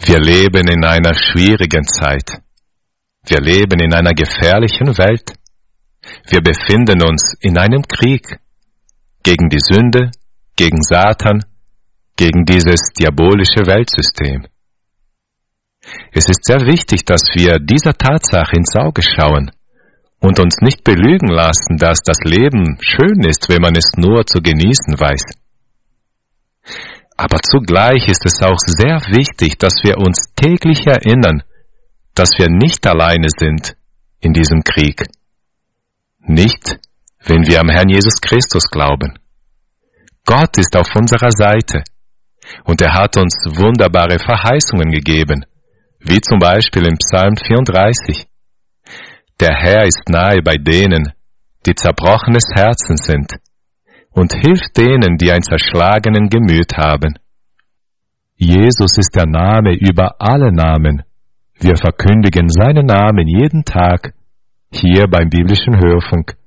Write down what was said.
Wir leben in einer schwierigen Zeit. Wir leben in einer gefährlichen Welt. Wir befinden uns in einem Krieg gegen die Sünde, gegen Satan, gegen dieses diabolische Weltsystem. Es ist sehr wichtig, dass wir dieser Tatsache ins Auge schauen und uns nicht belügen lassen, dass das Leben schön ist, wenn man es nur zu genießen weiß. Aber zugleich ist es auch sehr wichtig, dass wir uns täglich erinnern, dass wir nicht alleine sind in diesem Krieg. Nicht, wenn wir am Herrn Jesus Christus glauben. Gott ist auf unserer Seite und er hat uns wunderbare Verheißungen gegeben, wie zum Beispiel im Psalm 34. Der Herr ist nahe bei denen, die zerbrochenes Herzen sind, und hilft denen, die ein zerschlagenen Gemüt haben. Jesus ist der Name über alle Namen. Wir verkündigen seinen Namen jeden Tag, hier beim biblischen Hörfunk.